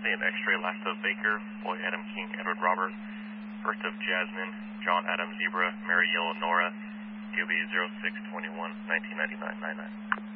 Same X-ray, last of Baker, Boy Adam King, Edward Robert, first of Jasmine, John Adam Zebra, Mary Yellow Nora, DOB 0621 1999 99.